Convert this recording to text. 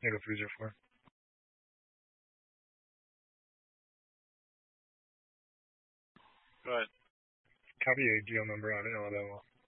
Yeah, go 304. Go ahead. Copy a deal number on it. Oh, that will.